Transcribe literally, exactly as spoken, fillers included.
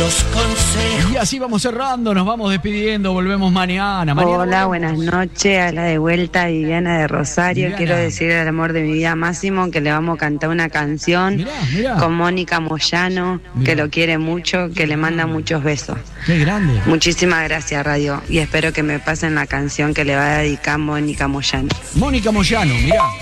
los consejos. Y así vamos cerrando, nos vamos despidiendo, volvemos mañana. mañana Hola, volvemos. buenas noches, a la de vuelta, Viviana de Rosario. Viviana. Quiero decirle al amor de mi vida, Máximo, que le vamos a cantar una canción Mirá, mirá. con Mónica Moyano, Mirá. que lo quiere mucho, que le manda muchos besos. Qué grande. Muchísimas gracias, Radio, y espero que me pasen la canción que le va a dedicar Mónica Moyano. Mónica Moyano, mirá.